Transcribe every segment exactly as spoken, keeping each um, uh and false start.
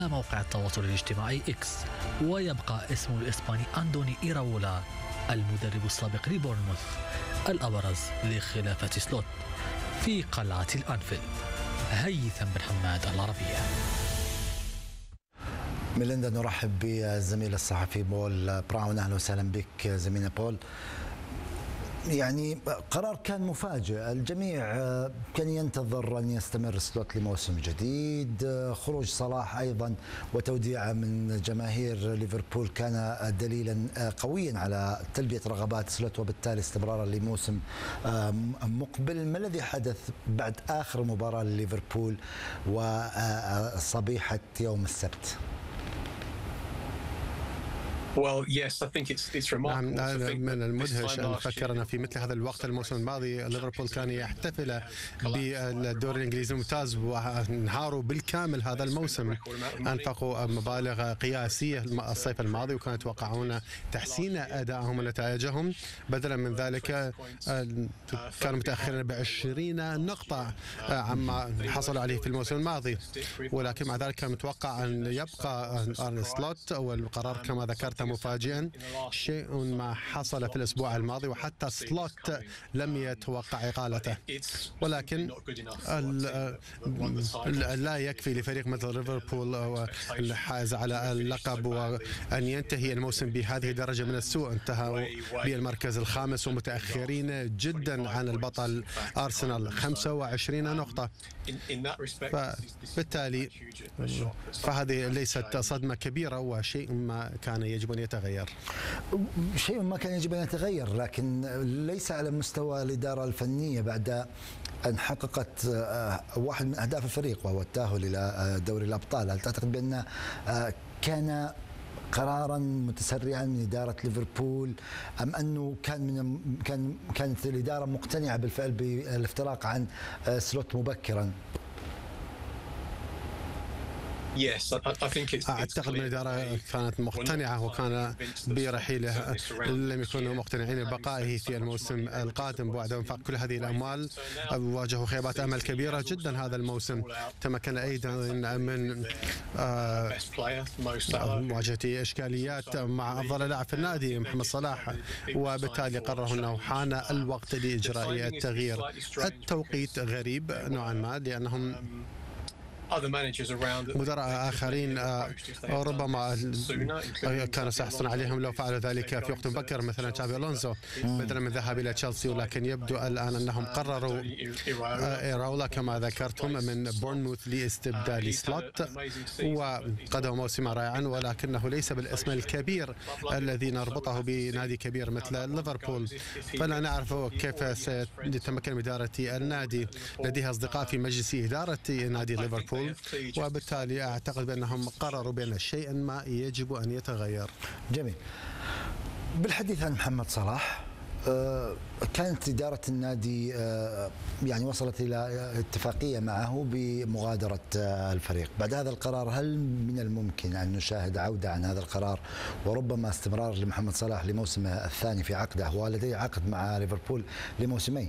موقع التواصل الاجتماعي إكس. ويبقى اسمه الإسباني أندوني إيراولا المدرب السابق لبورنموث الأبرز لخلافة سلوت في قلعة الأنفيلد. هيثم بن حماد، العربية. من لندن نرحب بالزميل الصحفي بول براون. أهلا وسهلا بك زميلنا بول. يعني قرار كان مفاجئ، الجميع كان ينتظر أن يستمر سلوت لموسم جديد. خروج صلاح أيضا وتوديعه من جماهير ليفربول كان دليلا قويا على تلبية رغبات سلوت وبالتالي استمرارا لموسم مقبل. ما الذي حدث بعد آخر مباراة لليفربول وصبيحة يوم السبت؟ نعم، من المدهش أن نفكر أن في مثل هذا الوقت الموسم الماضي ليفربول كان يحتفل بالدوري الإنجليزي الممتاز وانهاروا بالكامل هذا الموسم. أنفقوا مبالغ قياسية الصيف الماضي وكانوا يتوقعون تحسين أدائهم ونتائجهم. بدلا من ذلك كانوا متأخرين بعشرين نقطة عما حصلوا عليه في الموسم الماضي، ولكن مع ذلك كان متوقع أن يبقى أرن سلوت. والقرار كما ذكرت مفاجئا، شيء ما حصل في الأسبوع الماضي وحتى سلوت لم يتوقع إقالته. ولكن لا يكفي لفريق مثل ليفربول الحائز على اللقب وأن ينتهي الموسم بهذه الدرجة من السوء. انتهوا بالمركز الخامس ومتأخرين جدا عن البطل أرسنال خمسة وعشرين نقطة. فبالتالي فهذه ليست صدمة كبيرة وشيء ما كان يجب أن يتغير. شيء ما كان يجب أن يتغير، لكن ليس على مستوى الإدارة الفنية بعد أن حققت واحد من أهداف الفريق وهو التأهل إلى دوري الأبطال. هل تعتقد بأن كان قرارا متسرعا من إدارة ليفربول، أم أنه كان من كان كانت الإدارة مقتنعة بالفعل بالافتراق عن سلوت مبكرا؟ أعتقد أن الإدارة كانت مقتنعة وكان برحيله. لم يكونوا مقتنعين ببقائه في الموسم القادم بعد انفاق كل هذه الأموال. واجهوا خيبات أمل كبيرة جدا هذا الموسم. تمكن أيضا من مواجهة إشكاليات مع أفضل لاعب في النادي محمد صلاح، وبالتالي قرروا أنه حان الوقت لإجراء التغيير. التوقيت غريب نوعا ما لأنهم مدراء آخرين ربما كانوا سيحصلون عليهم لو فعلوا ذلك في وقت مبكر، مثلا تشافي ألونسو بدلا من الذهاب إلى تشيلسي. ولكن يبدو الآن أنهم قرروا إيراولا كما ذكرتم من بورنموث لاستبدال سلوت، وقدموا موسما رائعا ولكنه ليس بالاسم الكبير الذي نربطه بنادي كبير مثل ليفربول. فلا نعرف كيف سيتمكن من إدارة النادي. لديها أصدقاء في مجلس إدارة نادي ليفربول، وبالتالي أعتقد بأنهم قرروا بأن شيئا ما يجب أن يتغير. جميل. بالحديث عن محمد صلاح، كانت إدارة النادي يعني وصلت إلى اتفاقية معه بمغادرة الفريق. بعد هذا القرار هل من الممكن أن نشاهد عودة عن هذا القرار وربما استمرار لمحمد صلاح لموسمه الثاني في عقده، ولديه عقد مع ليفربول لموسمين؟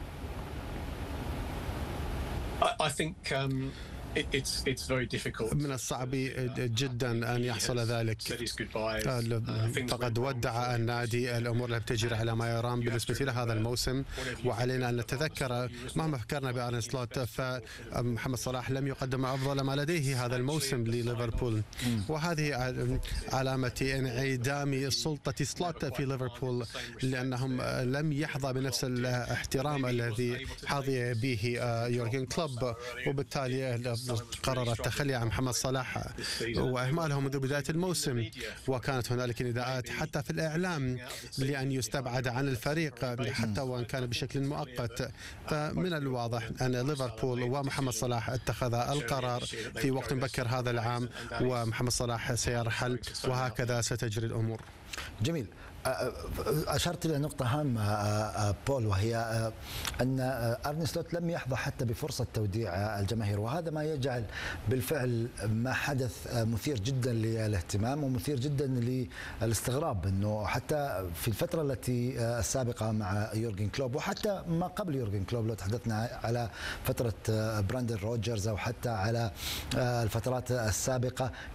I think um, it, it's it's very difficult. من الصعب جدا أن يحصل ذلك. فقد ودع النادي الأمور لم تجري على ما يرام بالنسبة له هذا الموسم، وعلينا أن نتذكر مهما فكرنا بأرن سلوت فمحمد صلاح لم يقدم أفضل ما لديه هذا الموسم لليفربول، وهذه علامة انعدام سلطة سلوت في ليفربول لأنهم لم يحظى بنفس الاحترام الذي حظي به يورجن كلوب، وبالتالي قرر التخلي عن محمد صلاح وإهماله منذ بداية الموسم. وكانت هنالك نداءات حتى في الإعلام لأن يستبعد عن الفريق حتى وإن كان بشكل مؤقت. فمن الواضح أن ليفربول ومحمد صلاح اتخذ القرار في وقت مبكر هذا العام، ومحمد صلاح سيرحل وهكذا ستجري الأمور. جميل. أشرت إلى نقطة هامة بول، وهي أن أرني سلوت لم يحظى حتى بفرصة توديع الجماهير، وهذا ما يجعل بالفعل ما حدث مثير جدا للاهتمام ومثير جدا للاستغراب، أنه حتى في الفترة التي السابقة مع يورجن كلوب وحتى ما قبل يورجن كلوب، لو تحدثنا على فترة براندن روجرز أو حتى على الفترات السابقة،